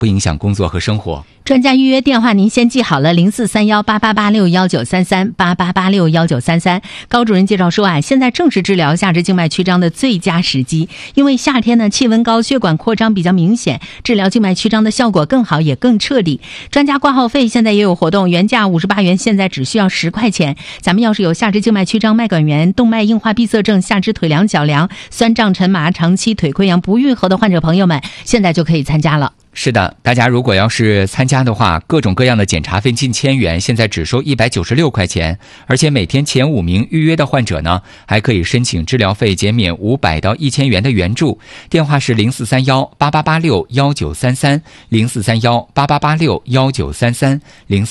不影响工作和生活。 专家预约电话您先记好了，04318886193388861933。高主任介绍说啊，现在正是治疗下肢静脉曲张的最佳时机，因为夏天呢气温高，血管扩张比较明显，治疗静脉曲张的效果更好也更彻底。专家挂号费现在也有活动，原价58元，现在只需要10块钱。咱们要是有下肢静脉曲张、脉管炎、动脉硬化闭塞症、下肢腿凉、脚凉、酸胀沉麻、长期腿溃疡不愈合的患者朋友们，现在就可以参加了。 是的，大家如果要是参加的话，各种各样的检查费近1000元，现在只收196块钱，而且每天前5名预约的患者呢，还可以申请治疗费减免500到1000元的援助。电话是043188861933 043188861933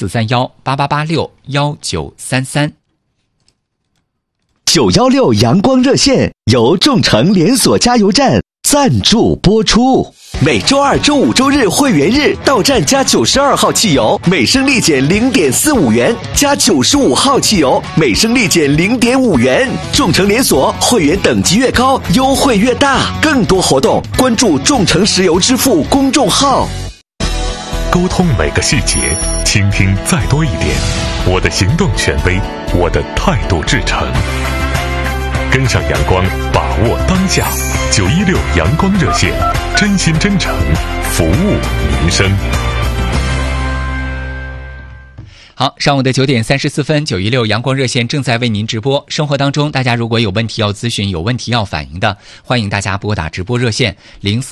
043188861933。 916阳光热线由众诚连锁加油站赞助播出。每周二、周五、周日会员日到站加92号汽油，每升立减0.45元；加95号汽油，每升立减0.5元。众诚连锁会员等级越高，优惠越大。更多活动，关注众诚石油支付公众号。 沟通每个细节，倾听再多一点。我的行动权威，我的态度至诚。跟上阳光，把握当下。916阳光热线，真心真诚，服务民生。 好，上午的9点34分，916阳光热线正在为您直播。生活当中，大家如果有问题要咨询、有问题要反映的，欢迎大家拨打直播热线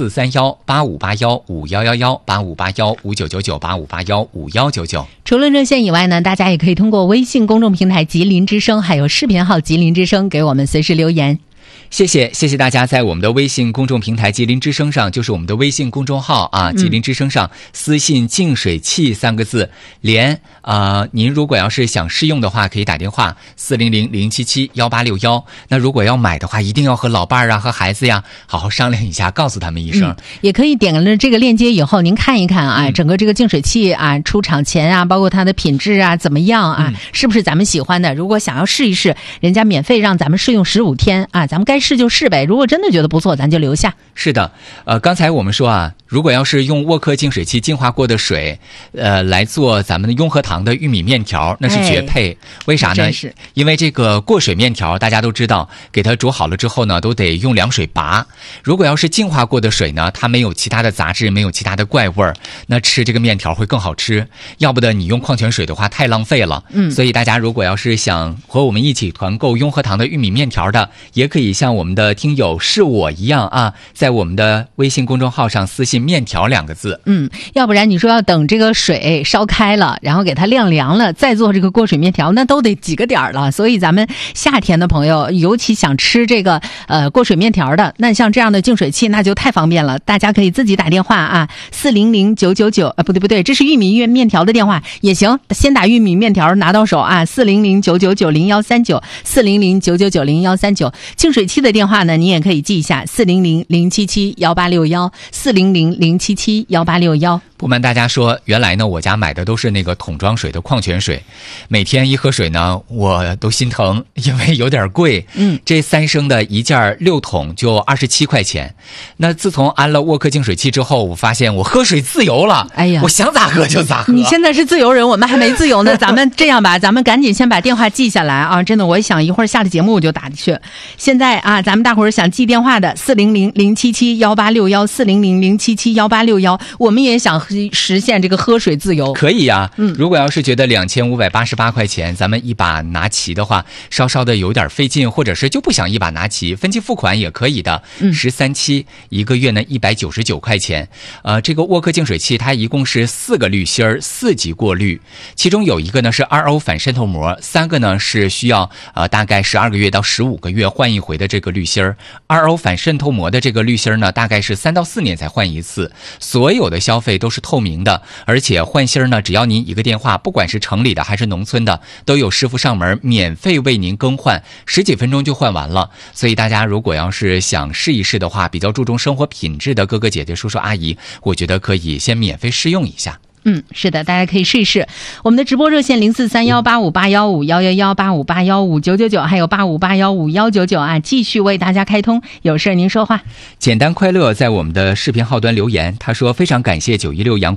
0431858155118581599985815199。 除了热线以外呢，大家也可以通过微信公众平台吉林之声，还有视频号吉林之声给我们随时留言。 谢谢大家在我们的微信公众平台吉林之声上，就是我们的微信公众号啊，吉林之声上私信净水器3个字连您如果要是想试用的话，可以打电话400-077-1861。那如果要买的话，一定要和老伴儿啊和孩子呀好好商量一下，告诉他们一声。 也可以点了这个链接以后，您看一看啊，整个这个净水器啊出厂前啊，包括它的品质啊怎么样啊，是不是咱们喜欢的？如果想要试一试，人家免费让咱们试用15天啊，咱们该试就试呗。如果真的觉得不错，咱就留下。 是的，刚才我们说啊，如果要是用沃克净水器净化过的水，来做咱们的雍和堂的玉米面条，那是绝配。为啥呢？因为这个过水面条大家都知道，给它煮好了之后呢，都得用凉水拔。如果要是净化过的水呢，它没有其他的杂质，没有其他的怪味儿，那吃这个面条会更好吃。要不的你用矿泉水的话太浪费了。所以大家如果要是想和我们一起团购雍和堂的玉米面条的，也可以像我们的听友是我一样啊，在我们的微信公众号上私信面条2个字。 要不然你说要等这个水烧开了，然后给它晾凉了，再做这个过水面条，那都得几个点了。所以咱们夏天的朋友，尤其想吃这个过水面条的，那像这样的净水器那就太方便了。大家可以自己打电话啊，400-999不对，这是玉米面条的电话也行，先打玉米面条拿到手啊，400-999-0139 400-999-0139。净水器的电话呢，你也可以记一下，400-077-1861 400-077-1861。 不瞒大家说，原来呢我家买的都是那个桶装水的矿泉水，每天一喝水呢我都心疼，因为有点贵。这3升的一件6桶就27块钱。那自从安了沃克净水器之后，我发现我喝水自由了。哎呀，我想咋喝就咋喝。 你现在是自由人，我们还没自由呢。咱们这样吧，咱们赶紧先把电话记下来啊！真的，我想一会儿下了节目我就打去。现在啊，咱们大伙儿想记电话的400-077-1861 400-077-1861，我们也想实现这个喝水自由。 可以呀，如果要是觉得2588块钱咱们一把拿齐的话，稍稍的有点费劲，或者是就不想一把拿齐，分期付款也可以的。13期1个月呢199块钱。这个沃克净水器它一共是4个滤芯儿，4级过滤，其中有一个呢是2O 反渗透膜，3个呢是需要大概12个月到15个月换一回的这个滤芯儿。2O 反渗透膜的这个滤芯儿呢，大概是3到4年才换一次。所有的消费都是透明的，而且换芯儿呢，只要您一个电话，不管是城里的还是农村的，都有师傅上门免费为您更换，10几分钟就换完了。所以大家如果要是想试一试的话，比较注重生活品质的哥哥姐姐叔叔阿姨，我觉得可以先免费试用一下。 是的，大家可以试一试。我们的直播热线04368581511185815999，还有85815199啊，继续为大家开通。有事您说话。 简单快乐在我们的视频号端留言，他说非常感谢916阳光